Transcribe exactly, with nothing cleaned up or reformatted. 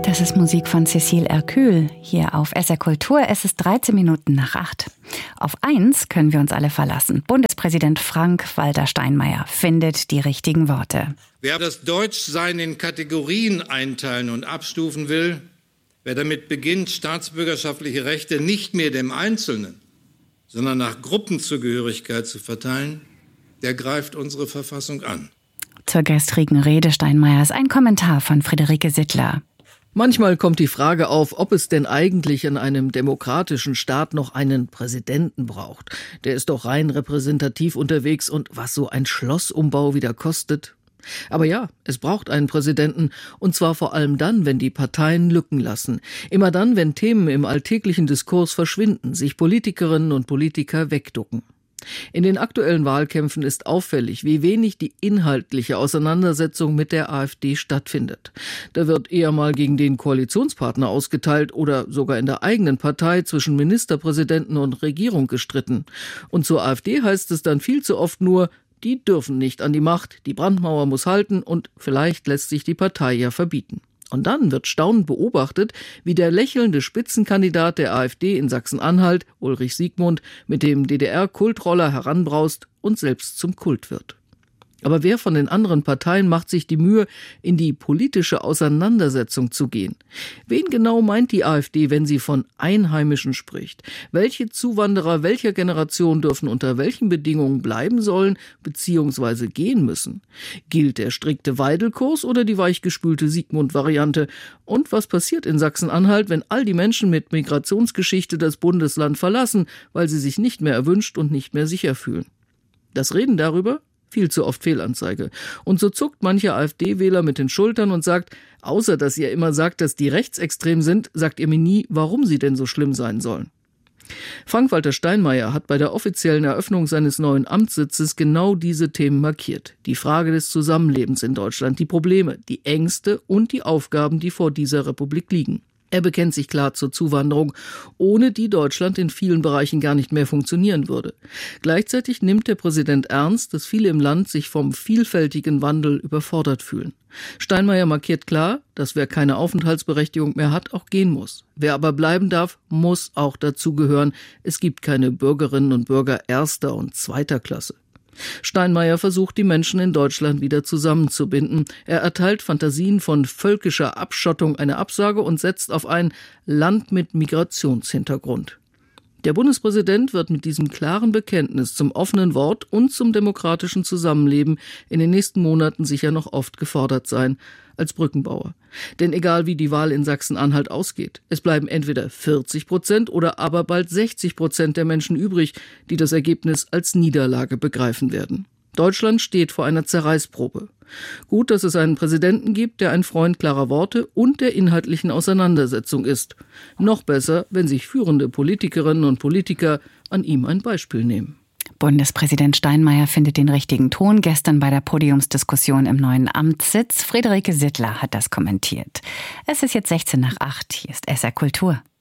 Das ist Musik von Cécile Hercule hier auf S R Kultur. Es ist dreizehn Minuten nach acht. Auf eins können wir uns alle verlassen. Bundespräsident Frank-Walter Steinmeier findet die richtigen Worte. Wer das Deutschsein in Kategorien einteilen und abstufen will, wer damit beginnt, staatsbürgerschaftliche Rechte nicht mehr dem Einzelnen, sondern nach Gruppenzugehörigkeit zu verteilen, der greift unsere Verfassung an. Zur gestrigen Rede Steinmeiers ein Kommentar von Friederike Sittler. Manchmal kommt die Frage auf, ob es denn eigentlich in einem demokratischen Staat noch einen Präsidenten braucht. Der ist doch rein repräsentativ unterwegs und was so ein Schlossumbau wieder kostet. Aber ja, es braucht einen Präsidenten, und zwar vor allem dann, wenn die Parteien Lücken lassen. Immer dann, wenn Themen im alltäglichen Diskurs verschwinden, sich Politikerinnen und Politiker wegducken. In den aktuellen Wahlkämpfen ist auffällig, wie wenig die inhaltliche Auseinandersetzung mit der AfD stattfindet. Da wird eher mal gegen den Koalitionspartner ausgeteilt oder sogar in der eigenen Partei zwischen Ministerpräsidenten und Regierung gestritten. Und zur AfD heißt es dann viel zu oft nur, die dürfen nicht an die Macht, die Brandmauer muss halten und vielleicht lässt sich die Partei ja verbieten. Und dann wird staunend beobachtet, wie der lächelnde Spitzenkandidat der AfD in Sachsen-Anhalt, Ulrich Siegmund, mit dem D D R-Kultroller heranbraust und selbst zum Kult wird. Aber wer von den anderen Parteien macht sich die Mühe, in die politische Auseinandersetzung zu gehen? Wen genau meint die AfD, wenn sie von Einheimischen spricht? Welche Zuwanderer welcher Generation dürfen unter welchen Bedingungen bleiben sollen bzw. gehen müssen? Gilt der strikte Weidelkurs oder die weichgespülte Siegmund-Variante? Und was passiert in Sachsen-Anhalt, wenn all die Menschen mit Migrationsgeschichte das Bundesland verlassen, weil sie sich nicht mehr erwünscht und nicht mehr sicher fühlen? Das Reden darüber? Viel zu oft Fehlanzeige. Und so zuckt mancher AfD-Wähler mit den Schultern und sagt, außer dass ihr immer sagt, dass die rechtsextrem sind, sagt ihr mir nie, warum sie denn so schlimm sein sollen. Frank-Walter Steinmeier hat bei der offiziellen Eröffnung seines neuen Amtssitzes genau diese Themen markiert. Die Frage des Zusammenlebens in Deutschland, die Probleme, die Ängste und die Aufgaben, die vor dieser Republik liegen. Er bekennt sich klar zur Zuwanderung, ohne die Deutschland in vielen Bereichen gar nicht mehr funktionieren würde. Gleichzeitig nimmt der Präsident ernst, dass viele im Land sich vom vielfältigen Wandel überfordert fühlen. Steinmeier markiert klar, dass wer keine Aufenthaltsberechtigung mehr hat, auch gehen muss. Wer aber bleiben darf, muss auch dazugehören. Es gibt keine Bürgerinnen und Bürger erster und zweiter Klasse. Steinmeier versucht, die Menschen in Deutschland wieder zusammenzubinden. Er erteilt Fantasien von völkischer Abschottung eine Absage und setzt auf ein Land mit Migrationshintergrund. Der Bundespräsident wird mit diesem klaren Bekenntnis zum offenen Wort und zum demokratischen Zusammenleben in den nächsten Monaten sicher noch oft gefordert sein, als Brückenbauer. Denn egal wie die Wahl in Sachsen-Anhalt ausgeht, es bleiben entweder vierzig Prozent oder aber bald sechzig Prozent der Menschen übrig, die das Ergebnis als Niederlage begreifen werden. Deutschland steht vor einer Zerreißprobe. Gut, dass es einen Präsidenten gibt, der ein Freund klarer Worte und der inhaltlichen Auseinandersetzung ist. Noch besser, wenn sich führende Politikerinnen und Politiker an ihm ein Beispiel nehmen. Bundespräsident Steinmeier findet den richtigen Ton. Gestern bei der Podiumsdiskussion im neuen Amtssitz. Friederike Sittler hat das kommentiert. Es ist jetzt sechzehn nach acht. Hier ist S R Kultur.